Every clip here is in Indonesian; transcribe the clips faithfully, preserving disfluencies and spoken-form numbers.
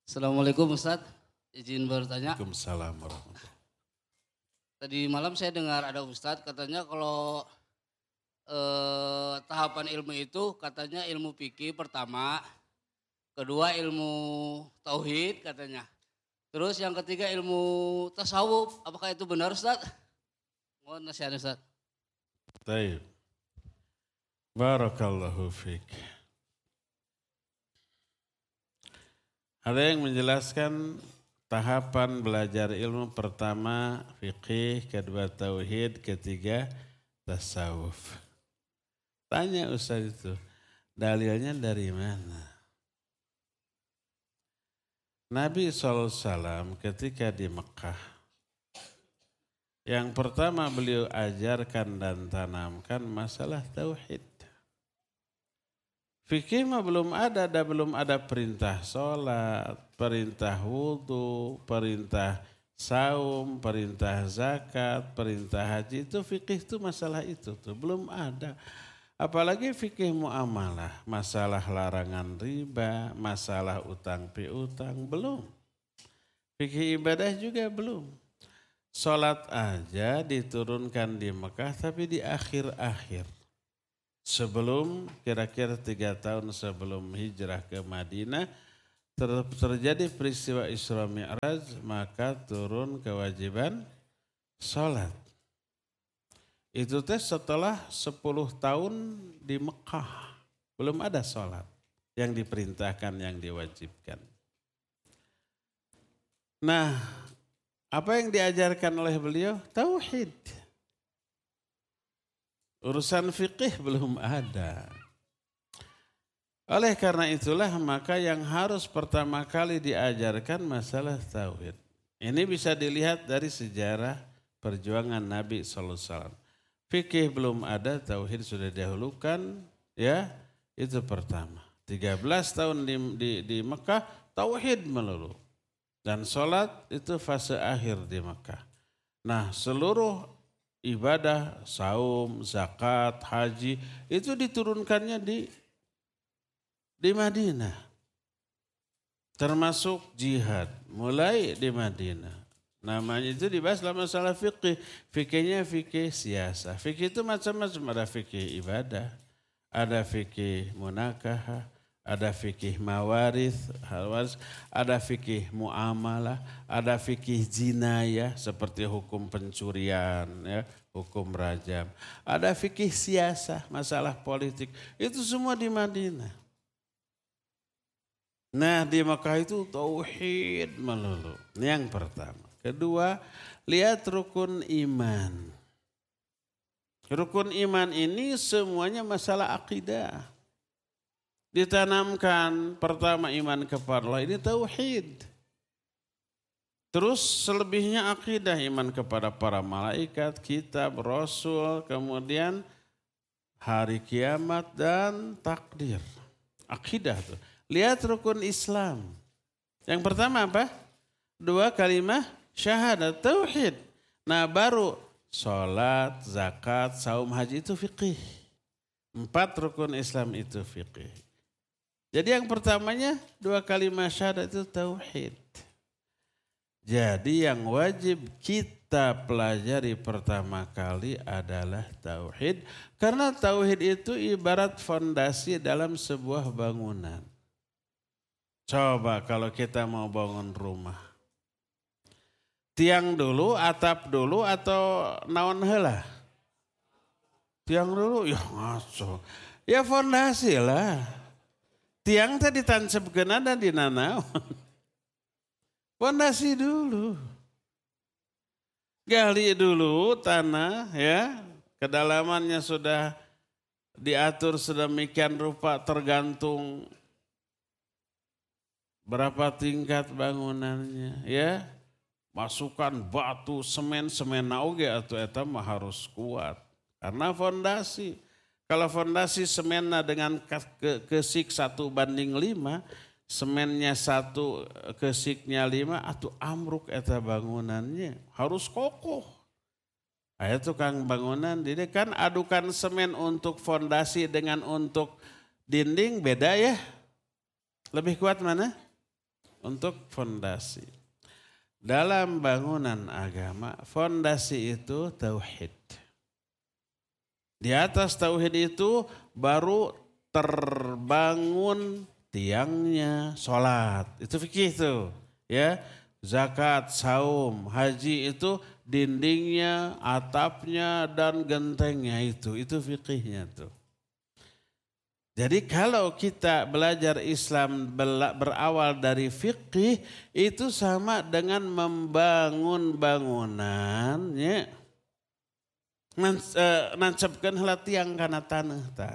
Assalamualaikum Ustadz, izin bertanya. Waalaikumsalam warahmatullahi. Tadi malam saya dengar ada Ustadz katanya kalau eh, tahapan ilmu itu katanya ilmu fikih pertama, kedua ilmu tauhid katanya. Terus yang ketiga ilmu tasawuf. Apakah itu benar Ustadz? Mohon nasihat Ustadz. Baik. Barakallahu fiik. Ada yang menjelaskan tahapan belajar ilmu pertama fikih, kedua tauhid, ketiga tasawuf. Tanya Ustaz itu, dalilnya dari mana? Nabi shallallahu alaihi wasallam ketika di Mekah, yang pertama beliau ajarkan dan tanamkan masalah tauhid. Fikih mah belum ada, ada belum ada perintah sholat, perintah wudhu, perintah saum, perintah zakat, perintah haji. Itu fikih itu masalah itu tuh belum ada. Apalagi fikih muamalah, masalah larangan riba, masalah utang piutang, belum. Fikih ibadah juga belum. Sholat aja diturunkan di Mekah tapi di akhir-akhir. Sebelum kira-kira tiga tahun sebelum hijrah ke Madinah ter, terjadi peristiwa Isra Mi'raj, maka turun kewajiban sholat. Itu teh setelah sepuluh tahun di Mekah belum ada sholat yang diperintahkan, yang diwajibkan. Nah, apa yang diajarkan oleh beliau? Tauhid. Urusan fikih belum ada. Oleh karena itulah maka yang harus pertama kali diajarkan masalah tauhid. Ini bisa dilihat dari sejarah perjuangan Nabi shallallahu alaihi wasallam. Fikih belum ada, tauhid sudah didahulukan, ya itu pertama. tiga belas tahun di, di, di Mekah tauhid melulu. Dan sholat itu fase akhir di Mekah. Nah seluruh ibadah, saum, zakat, haji itu diturunkannya di di Madinah. Termasuk jihad mulai di Madinah. Namanya itu dibahas dalam masalah fikih. Fikihnya fikih siasa. Fikih itu macam-macam, ada fikih ibadah, ada fikih munakahah, ada fikih mawarith, ada fikih muamalah, ada fikih jinayah seperti hukum pencurian, ya, hukum rajam. Ada fikih siasah, masalah politik. Itu semua di Madinah. Nah di Makkah itu tauhid melulu. Yang pertama. Kedua, lihat rukun iman. Rukun iman ini semuanya masalah akidah. Ditanamkan pertama iman kepada Allah, ini tauhid. Terus selebihnya akidah, iman kepada para malaikat, kitab, rasul, kemudian hari kiamat dan takdir. Akidah tuh. Lihat rukun Islam. Yang pertama apa? Dua kalimat syahadat, tauhid. Nah baru sholat, zakat, saum, haji itu fikih. Empat rukun Islam itu fikih. Jadi yang pertamanya dua kalimat syahadat itu tauhid. Jadi yang wajib kita pelajari pertama kali adalah tauhid. Karena tauhid itu ibarat fondasi dalam sebuah bangunan. Coba kalau kita mau bangun rumah. Tiang dulu, atap dulu atau naon heula? Tiang dulu, ya ngaco. Ya fondasi lah. Tiang tadi ditancapkeun dan dinanaon. Fondasi dulu. Gali dulu tanah ya. Kedalamannya sudah diatur sedemikian rupa tergantung berapa tingkat bangunannya ya. Masukkan batu, semen, semen naoge atau eta mah harus kuat. Karena fondasi. Kalau fondasi semennya dengan kesik satu banding lima, semennya satu kesiknya lima, atau amruk eta bangunannya. Harus kokoh. Ayo tukang bangunan, jadi kan adukan semen untuk fondasi dengan untuk dinding beda ya. Lebih kuat mana? untuk fondasi. Dalam bangunan agama, fondasi itu tauhid. Di atas tauhid itu baru terbangun tiangnya sholat. Itu fikih itu. Ya, zakat, saum, haji itu dindingnya, atapnya, dan gentengnya itu. Itu fikihnya tuh. Jadi kalau kita belajar Islam berawal dari fikih itu sama dengan membangun bangunan, ya. Nancapkan heula tiang kana taneuh tah.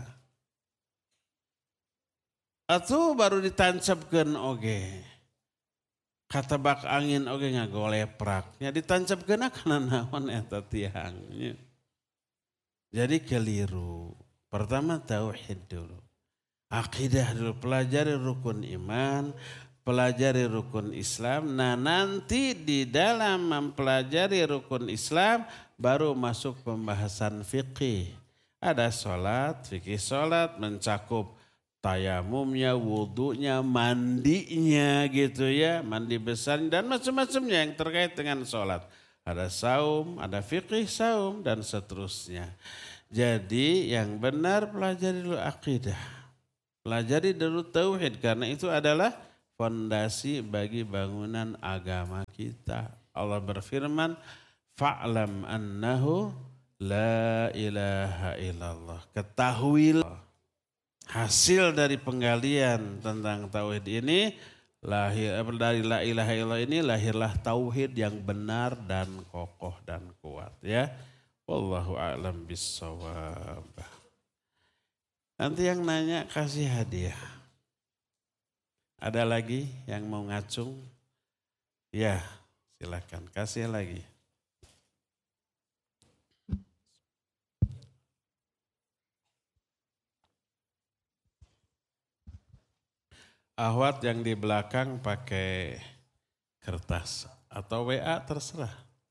Atuh baru ditancapkeun oge. Katebak angin oge ngagoleprak. Nya ditancapkeun kana naon eta tiangnya. Jadi keliru. Pertama tauhid dulu. Akidah dulu, pelajari rukun iman, pelajari rukun Islam. Nah nanti di dalam mempelajari rukun Islam baru masuk pembahasan fikih. Ada sholat, fikih sholat mencakup tayamumnya, wudunya, mandinya gitu ya. Mandi besar dan macam-macamnya yang terkait dengan sholat. Ada saum, ada fikih saum dan seterusnya. Jadi yang benar pelajari dulu akidah. Pelajari dulu tauhid karena itu adalah fondasi bagi bangunan agama kita. Allah berfirman, fa'lam annahu la ilaha illallah. Ketahuilah hasil dari penggalian tentang tauhid ini, lahir dari la ilaha illallah ini lahirlah tauhid yang benar dan kokoh dan kuat ya. Wallahu a'lam bissawab. Nanti yang nanya kasih hadiah. Ada lagi yang mau ngacung? Ya, silakan kasih lagi. Ahwat yang di belakang pakai kertas atau W A terserah.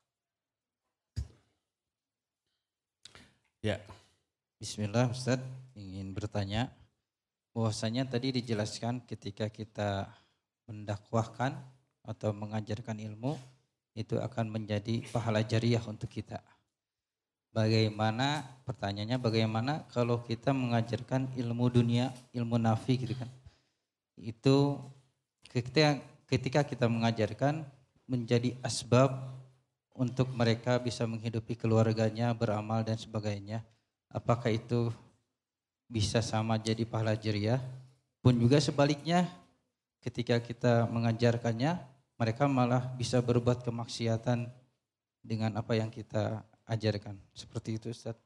Ya. Bismillah Ustaz, ingin bertanya bahwasanya tadi dijelaskan ketika kita mendakwahkan atau mengajarkan ilmu itu akan menjadi pahala jariah untuk kita. Bagaimana, pertanyaannya bagaimana kalau kita mengajarkan ilmu dunia, ilmu nafi gitu kan. Itu ketika, ketika kita mengajarkan menjadi asbab untuk mereka bisa menghidupi keluarganya, beramal dan sebagainya. Apakah itu bisa sama jadi pahala jariah? Pun juga sebaliknya ketika kita mengajarkannya mereka malah bisa berbuat kemaksiatan dengan apa yang kita ajarkan. Seperti itu Ustaz.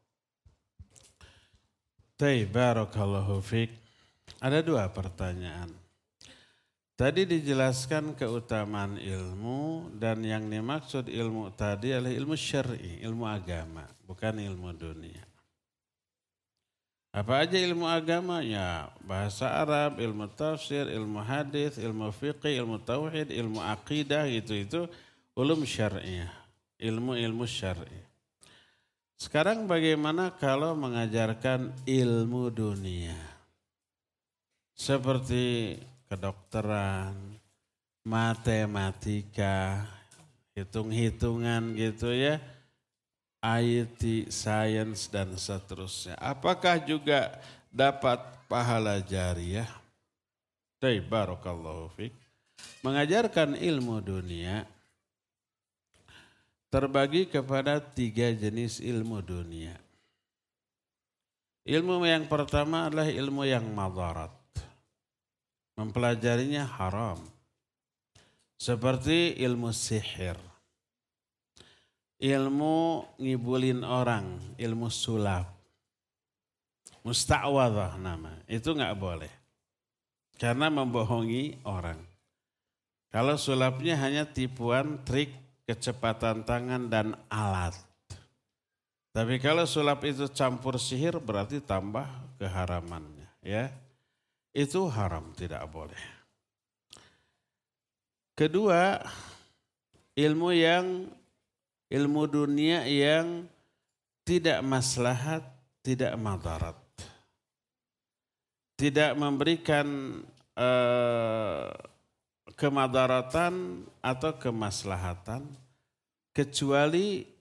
Baik, barakallahu fiik. Ada dua pertanyaan. Tadi dijelaskan keutamaan ilmu dan yang dimaksud ilmu tadi adalah ilmu syar'i, ilmu agama, bukan ilmu dunia. Apa aja ilmu agama? Ya, bahasa Arab, ilmu tafsir, ilmu hadis, ilmu fiqih, ilmu tauhid, ilmu akidah gitu itu ulum syar'iyah, ilmu-ilmu syar'i. Sekarang bagaimana kalau mengajarkan ilmu dunia? Seperti kedokteran, matematika, hitung-hitungan gitu ya. I T, sains dan seterusnya. Apakah juga dapat pahala jariah? Barakallahu fiik. Mengajarkan ilmu dunia terbagi kepada tiga jenis ilmu dunia. Ilmu yang pertama adalah ilmu yang madarat. Mempelajarinya haram. Seperti ilmu sihir. Ilmu ngibulin orang, ilmu sulap. Musta'wadhah nama, itu enggak boleh. Karena membohongi orang. Kalau sulapnya hanya tipuan, trik, kecepatan tangan dan alat. Tapi kalau sulap itu campur sihir berarti tambah keharamannya, ya. Itu haram, tidak boleh. Kedua, ilmu yang ilmu dunia yang tidak maslahat, tidak madarat. Tidak memberikan eh, kemadaratan atau kemaslahatan kecuali